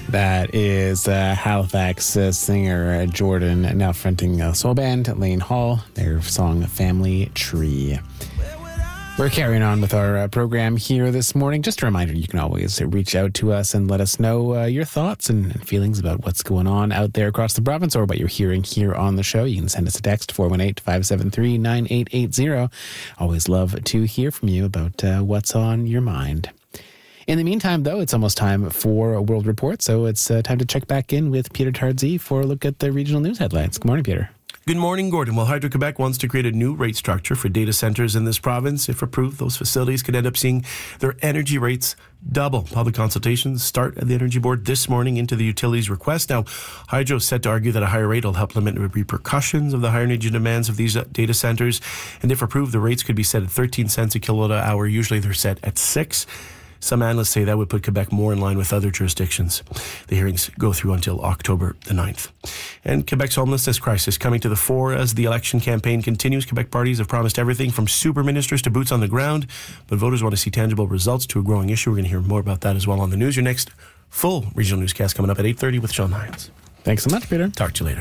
That is Halifax singer Jordan, now fronting a soul band, Lane Hall, their song Family Tree. We're carrying on with our program here this morning. Just a reminder, you can always reach out to us and let us know your thoughts and feelings about what's going on out there across the province or what you're hearing here on the show. You can send us a text, 418-573-9880. Always love to hear from you about what's on your mind. In the meantime, though, it's almost time for a World Report, so it's time to check back in with Peter Tardsey for a look at the regional news headlines. Good morning, Peter. Good morning, Gordon. Well, Hydro-Quebec wants to create a new rate structure for data centers in this province. If approved, those facilities could end up seeing their energy rates double. Public consultations start at the Energy Board this morning into the utilities request. Now, Hydro is set to argue that a higher rate will help limit the repercussions of the higher energy demands of these data centers. And if approved, the rates could be set at 13 cents a kilowatt hour. Usually they're set at 6. Some analysts say that would put Quebec more in line with other jurisdictions. The hearings go through until October the 9th. And Quebec's homelessness crisis coming to the fore as the election campaign continues. Quebec parties have promised everything from super ministers to boots on the ground, but voters want to see tangible results to a growing issue. We're going to hear more about that as well on the news. Your next full regional newscast coming up at 8:30 with Sean Hines. Thanks so much, Peter. Talk to you later.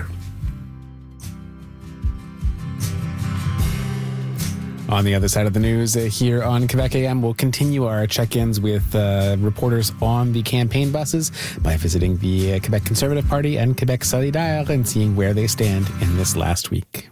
On the other side of the news, here on Quebec AM, we'll continue our check-ins with reporters on the campaign buses by visiting the Quebec Conservative Party and Quebec Solidaire and seeing where they stand in this last week.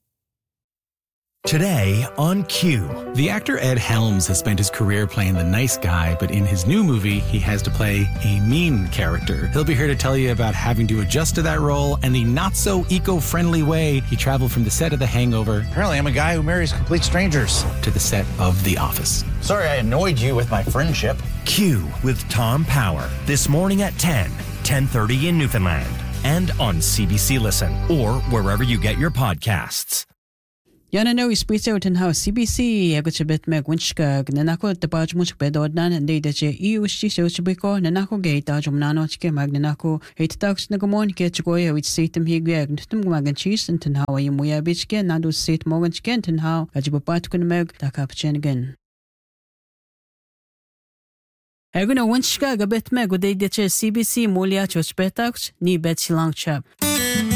Today on Q. The actor Ed Helms has spent his career playing the nice guy, but in his new movie, he has to play a mean character. He'll be here to tell you about having to adjust to that role and the not-so-eco-friendly way he traveled from the set of The Hangover. Apparently, I'm a guy who marries complete strangers. To the set of The Office. Sorry I annoyed you with my friendship. Q with Tom Power. This morning at 10:30 in Newfoundland. And on CBC Listen or wherever you get your podcasts. Yana no ispita utan how CBC agutibet me winchka nanako tapaj much bedodnan and data che iushi sochibiko nanako gate ajumnano chike magnanako 8 nagomon ketchoya which seatem higag nutum magan cheese and how muya bichke nadu seat morgan chkent and how ajibapat kun meg takapchen again. Aguna winchka gabet meg with data che CBC mulia chospetax ni bet silang chap.